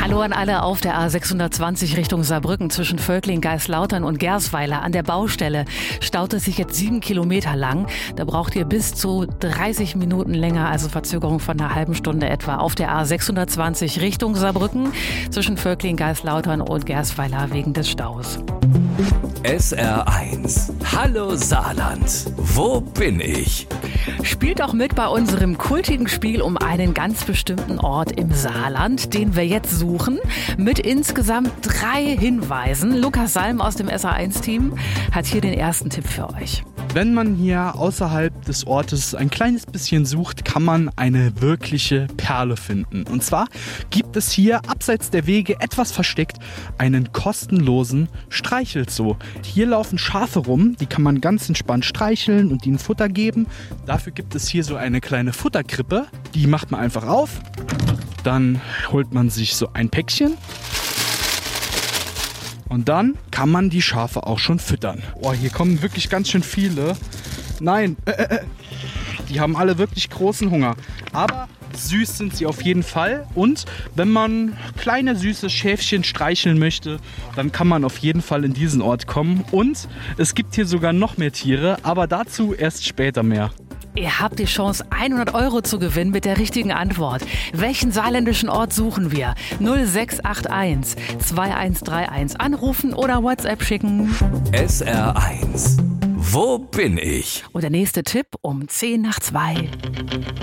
Hallo an alle auf der A620 Richtung Saarbrücken zwischen Völkling, Geislautern und Gersweiler. An der Baustelle staut es sich jetzt 7 Kilometer lang. Da braucht ihr bis zu 30 Minuten länger, also Verzögerung von einer halben Stunde etwa. Auf der A620 Richtung Saarbrücken zwischen Völkling, Geislautern und Gersweiler wegen des Staus. SR1. Hallo Saarland. Wo bin ich? Spielt auch mit bei unserem kultigen Spiel um einen ganz bestimmten Ort im Saarland, den wir jetzt suchen, mit insgesamt 3 Hinweisen. Lukas Salm aus dem SR1-Team hat hier den ersten Tipp für euch. Wenn man hier außerhalb des Ortes ein kleines bisschen sucht, kann man eine wirkliche Perle finden. Und zwar gibt es hier abseits der Wege etwas versteckt einen kostenlosen Streichelzoo. Hier laufen Schafe rum, die kann man ganz entspannt streicheln und ihnen Futter geben. Dafür gibt es hier so eine kleine Futterkrippe, die macht man einfach auf. Dann holt man sich so ein Päckchen. Und dann kann man die Schafe auch schon füttern. Oh, hier kommen wirklich ganz schön viele. Nein, die haben alle wirklich großen Hunger. Aber süß sind sie auf jeden Fall. Und wenn man kleine süße Schäfchen streicheln möchte, dann kann man auf jeden Fall in diesen Ort kommen. Und es gibt hier sogar noch mehr Tiere, aber dazu erst später mehr. Ihr habt die Chance, 100 € zu gewinnen mit der richtigen Antwort. Welchen saarländischen Ort suchen wir? 0681 2131 anrufen oder WhatsApp schicken. SR1. Wo bin ich? Und der nächste Tipp um 1:50.